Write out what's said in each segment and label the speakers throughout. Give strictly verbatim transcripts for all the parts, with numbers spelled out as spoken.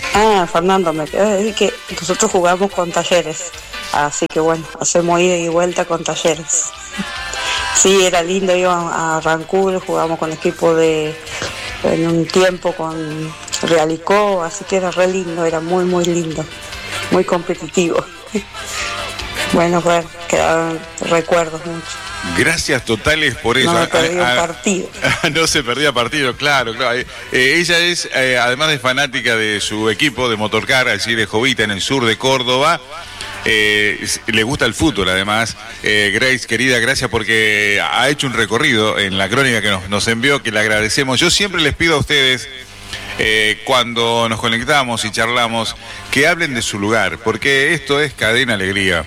Speaker 1: Ah, Fernando, me quedé de decir que nosotros jugamos con Talleres, así que bueno, hacemos ida y vuelta con Talleres. Sí, era lindo, íbamos a Rancul, jugamos con equipo de, en un tiempo con Realicó, así que era re lindo, era muy muy lindo, muy competitivo. Bueno, bueno, quedaron recuerdos muchos.
Speaker 2: Gracias totales por eso.
Speaker 1: No se perdía un partido.
Speaker 2: No se perdía partido, claro, claro. Eh, ella es, eh, además de fanática de su equipo de motorcar, allí de Jovita, en el sur de Córdoba. Eh, le gusta el fútbol, además. Eh, Grace, querida, gracias porque ha hecho un recorrido en la crónica que nos, nos envió, que le agradecemos. Yo siempre les pido a ustedes, eh, cuando nos conectamos y charlamos, que hablen de su lugar, porque esto es Cadena Alegría.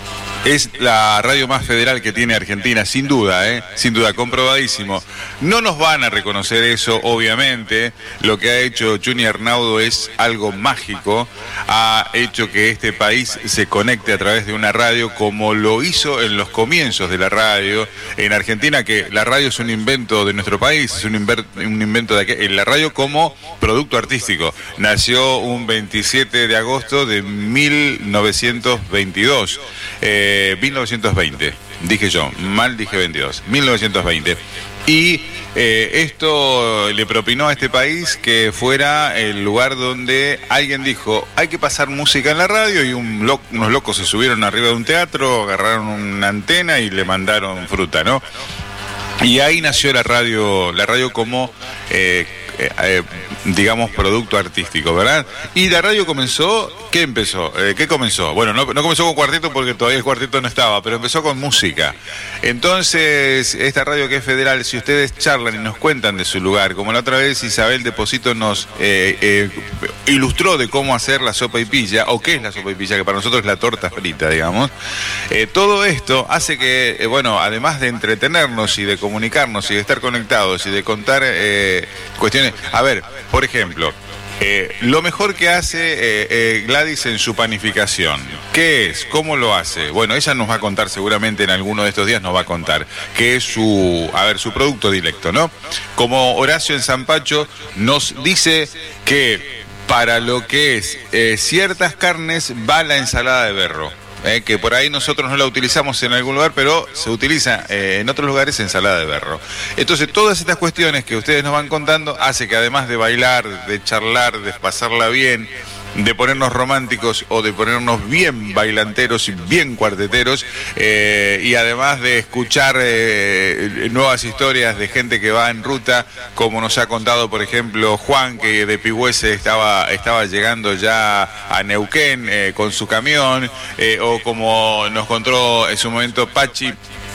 Speaker 2: Es la radio más federal que tiene Argentina, sin duda, ¿eh? Sin duda, comprobadísimo. No nos van a reconocer eso, obviamente. Lo que ha hecho Juni Arnaudo es algo mágico. Ha hecho que este país se conecte a través de una radio como lo hizo en los comienzos de la radio en Argentina, que la radio es un invento de nuestro país, es un, inver- un invento de aquí, la radio como producto artístico. Nació un veintisiete de agosto de mil novecientos veintidós. Eh, mil novecientos veinte, dije yo, mal dije veintidós, mil novecientos veinte. Y eh, esto le propinó a este país que fuera el lugar donde alguien dijo, hay que pasar música en la radio, y un lo- unos locos se subieron arriba de un teatro, agarraron una antena y le mandaron fruta, ¿no? Y ahí nació la radio, la radio como, eh, eh, eh, digamos, producto artístico, ¿verdad? Y la radio comenzó, ¿qué empezó? Eh, ¿Qué comenzó? Bueno, no, no comenzó con cuarteto porque todavía el cuarteto no estaba, pero empezó con música. Entonces, esta radio que es federal, si ustedes charlan y nos cuentan de su lugar, como la otra vez Isabel Deposito nos eh, eh, ilustró de cómo hacer la sopa y pilla, o qué es la sopa y pilla, que para nosotros es la torta frita, digamos. Eh, todo esto hace que, eh, bueno, además de entretenernos y de comunicarnos y de estar conectados y de contar eh, cuestiones. A ver, por ejemplo, eh, lo mejor que hace eh, eh, Gladys en su panificación, ¿qué es? ¿Cómo lo hace? Bueno, ella nos va a contar seguramente en alguno de estos días, nos va a contar qué es su, a ver, su producto directo, ¿no? Como Horacio en Zampacho nos dice que para lo que es eh, ciertas carnes va la ensalada de berro. Eh, que por ahí nosotros no la utilizamos en algún lugar, pero se utiliza eh, en otros lugares ensalada de berro. Entonces, todas estas cuestiones que ustedes nos van contando hace que, además de bailar, de charlar, de pasarla bien, de ponernos románticos o de ponernos bien bailanteros y bien cuarteteros, eh, y además de escuchar eh, nuevas historias de gente que va en ruta, como nos ha contado, por ejemplo, Juan, que de Pigüese estaba, estaba llegando ya a Neuquén eh, con su camión, eh, o como nos contó en su momento Pachi,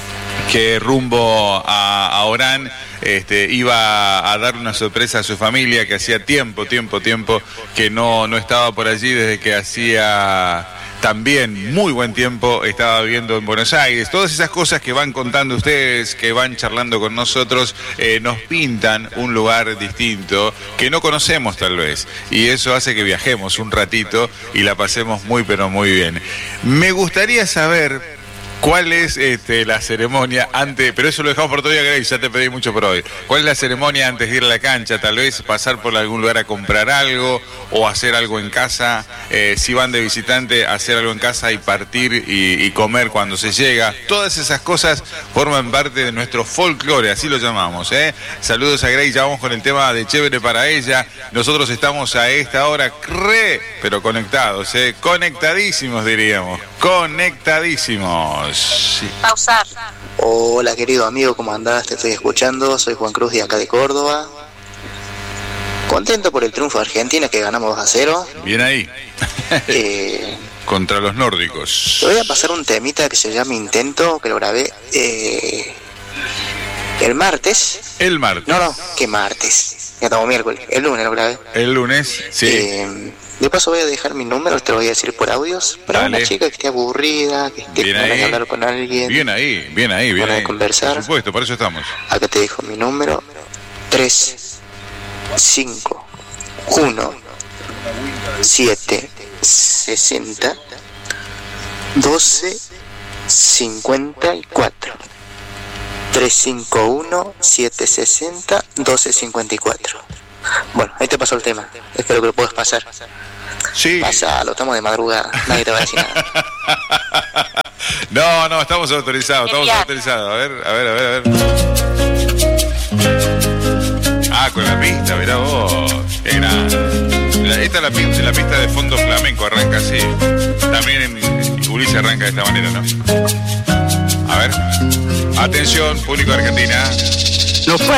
Speaker 2: que rumbo a, a Orán este, iba a dar una sorpresa a su familia, que hacía tiempo, tiempo, tiempo que no, no estaba por allí, desde que hacía también muy buen tiempo estaba viviendo en Buenos Aires. Todas esas cosas que van contando ustedes, que van charlando con nosotros, eh, nos pintan un lugar distinto que no conocemos tal vez, y eso hace que viajemos un ratito y la pasemos muy pero muy bien. Me gustaría saber ¿cuál es este, la ceremonia antes? Pero eso lo dejamos por otro día, Grace, ya te pedí mucho por hoy. ¿Cuál es la ceremonia antes de ir a la cancha? Tal vez pasar por algún lugar a comprar algo o hacer algo en casa. Eh, si van de visitante, hacer algo en casa y partir y, y comer cuando se llega. Todas esas cosas forman parte de nuestro folclore, así lo llamamos, ¿eh? Saludos a Grace, ya vamos con el tema de Chévere para ella. Nosotros estamos a esta hora re, pero conectados, ¿eh? Conectadísimos, diríamos. Conectadísimos. Sí.
Speaker 3: Pausar. Hola querido amigo, ¿cómo andás? Te estoy escuchando, soy Juan Cruz de acá de Córdoba. Contento por el triunfo de Argentina, que ganamos dos a cero.
Speaker 2: Bien ahí.
Speaker 3: eh,
Speaker 2: Contra los nórdicos.
Speaker 3: Te voy a pasar un temita que se llama Intento, que lo grabé eh, el martes.
Speaker 2: El martes.
Speaker 3: No, no, ¿qué martes? Ya estamos miércoles, el lunes lo grabé.
Speaker 2: El lunes, sí.
Speaker 3: Eh, De paso voy a dejar mi número, te lo voy a decir por audios, para
Speaker 2: Dale.
Speaker 3: una chica que esté aburrida, que esté con ganas de hablar con alguien.
Speaker 2: Bien ahí, bien ahí, bien
Speaker 3: ganas
Speaker 2: ahí.
Speaker 3: de conversar.
Speaker 2: Por supuesto, por eso estamos.
Speaker 3: Acá te dejo mi número, tres cinco uno siete sesenta doce cincuenta y cuatro. tres cinco uno siete sesenta doce cincuenta y cuatro. Bueno, ahí te pasó el tema. Espero que lo puedas pasar.
Speaker 2: Sí.
Speaker 3: Pásalo, estamos de madrugada. Nadie te va a decir nada.
Speaker 2: No, no, estamos autorizados, estamos
Speaker 4: Genial.
Speaker 2: autorizados. A ver, a ver, a ver, a ver. Ah, con la pista, mirá vos. Qué grande. Esta es la pista, la pista de fondo flamenco, arranca así. También en Ulises arranca de esta manera, ¿no? A ver. Atención, público de Argentina.
Speaker 5: No fue